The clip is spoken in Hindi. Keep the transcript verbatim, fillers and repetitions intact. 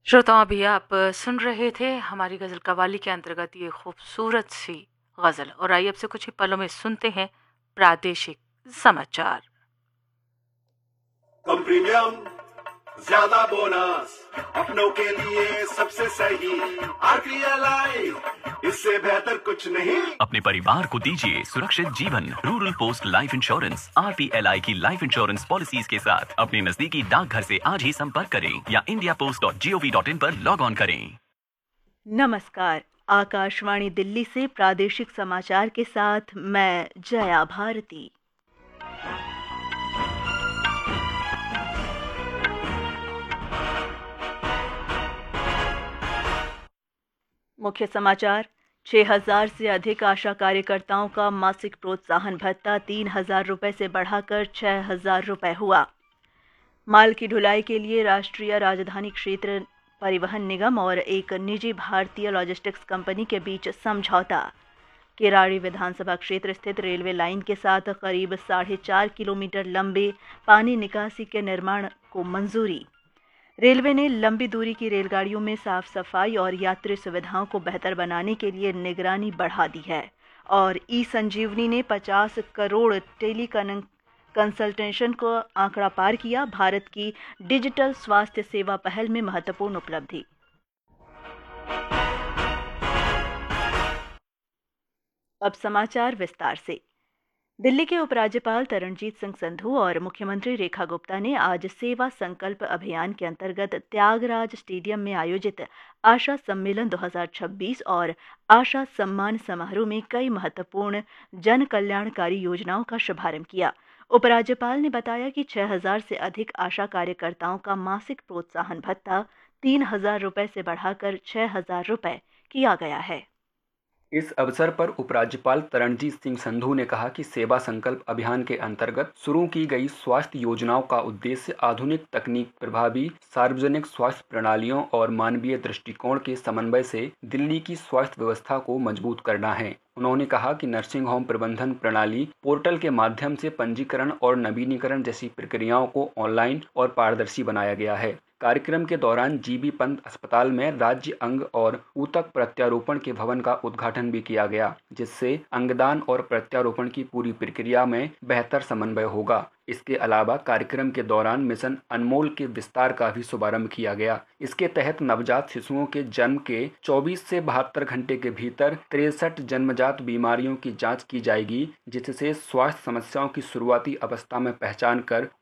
श्रोताओं, अभी आप सुन रहे थे हमारी गज़ल कव्वाली के अंतर्गत ये खूबसूरत सी गज़ल। और आइए अब से कुछ ही पलों में सुनते हैं प्रादेशिक समाचार। कम प्रीमियम, ज्यादा बोनस, अपनों के लिए सबसे सही आरपीएलआई, इससे बेहतर कुछ नहीं। अपने परिवार को दीजिए सुरक्षित जीवन। Rural post life insurance RPLI की लाइफ इंश्योरेंस पॉलिसीज के साथ अपने नजदीकी डाकघर से आज ही संपर्क करें या India post dot G O V dot in पर लॉग ऑन करें। नमस्कार, आकाशवाणी दिल्ली से प्रादेशिक समाचार के साथ मैं जया भारती। मुख्य समाचार। छह हज़ार से अधिक आशा कार्यकर्ताओं का मासिक प्रोत्साहन भत्ता तीन हज़ार रुपये से बढ़ाकर छह हज़ार रुपये हुआ। माल की ढुलाई के लिए राष्ट्रीय राजधानी क्षेत्र परिवहन निगम और एक निजी भारतीय लॉजिस्टिक्स कंपनी के बीच समझौता। किराड़ी विधानसभा क्षेत्र स्थित रेलवे लाइन के साथ करीब साढ़े चार किलोमीटर लंबे पानी निकासी के निर्माण को मंजूरी। रेलवे ने लंबी दूरी की रेलगाड़ियों में साफ सफाई और यात्री सुविधाओं को बेहतर बनाने के लिए निगरानी बढ़ा दी है। और ई संजीवनी ने पचास करोड़ टेली कंसल्टेशन को आंकड़ा पार किया। भारत की डिजिटल स्वास्थ्य सेवा पहल में महत्वपूर्ण उपलब्धि। अब समाचार विस्तार से। दिल्ली के उपराज्यपाल तरणजीत सिंह संधू और मुख्यमंत्री रेखा गुप्ता ने आज सेवा संकल्प अभियान के अंतर्गत त्यागराज स्टेडियम में आयोजित आशा सम्मेलन दो हज़ार छब्बीस और आशा सम्मान समारोह में कई महत्वपूर्ण जन कल्याणकारी योजनाओं का शुभारंभ किया। उपराज्यपाल ने बताया कि छह हज़ार से अधिक आशा कार्यकर्ताओं का मासिक प्रोत्साहन भत्ता तीन हज़ार रुपये से बढ़ाकर छह हज़ार रुपये किया गया है। इस अवसर पर उपराज्यपाल तरणजीत सिंह संधू ने कहा कि सेवा संकल्प अभियान के अंतर्गत शुरू की गई स्वास्थ्य योजनाओं का उद्देश्य आधुनिक तकनीक, प्रभावी सार्वजनिक स्वास्थ्य प्रणालियों और मानवीय दृष्टिकोण के समन्वय से दिल्ली की स्वास्थ्य व्यवस्था को मजबूत करना है। उन्होंने कहा कि नर्सिंग होम प्रबंधन प्रणाली पोर्टल के माध्यम से पंजीकरण और नवीनीकरण जैसी प्रक्रियाओं को ऑनलाइन और पारदर्शी बनाया गया है। कार्यक्रम के दौरान जीबी पंत अस्पताल में राज्य अंग और ऊतक प्रत्यारोपण के भवन का उद्घाटन भी किया गया, जिससे अंगदान और प्रत्यारोपण की पूरी प्रक्रिया में बेहतर समन्वय होगा। इसके अलावा कार्यक्रम के दौरान मिशन अनमोल के विस्तार का भी शुभारंभ किया गया। इसके तहत नवजात शिशुओं के जन्म के चौबीस से बहत्तर घंटे के भीतर तिरसठ जन्मजात बीमारियों की जांच की जाएगी, जिससे स्वास्थ्य समस्याओं की शुरुआती अवस्था में पहचान कर